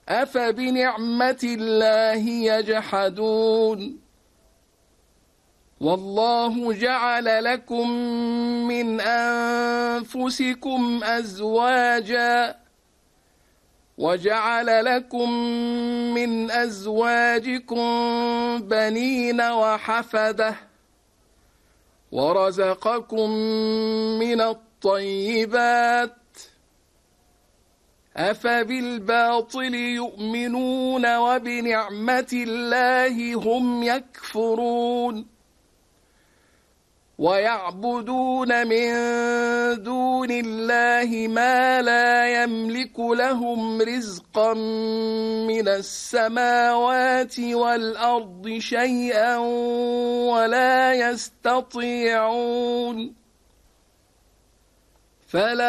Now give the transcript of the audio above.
أفبنعمة الله يجحدون والله جعل لكم من أنفسكم أزواجا وجعل لكم من أزواجكم بنين وحفدة ورزقكم من الطيبات أفبالباطل يؤمنون وبنعمة الله هم يكفرون ويعبدون من دون الله ما لا يملك لهم رزقا من السماوات والأرض شيئا ولا يستطيعون فلا